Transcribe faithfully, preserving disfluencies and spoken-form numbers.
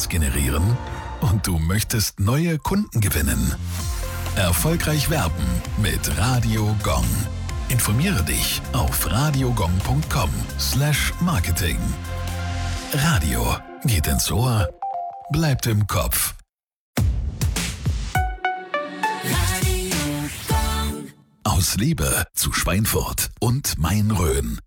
Umsatz generieren und du möchtest neue Kunden gewinnen. Erfolgreich werben mit Radio Gong. Informiere dich auf radiogong punkt com slash marketing. Radio geht ins Ohr, bleibt im Kopf. Aus Liebe zu Schweinfurt und Main-Rhön.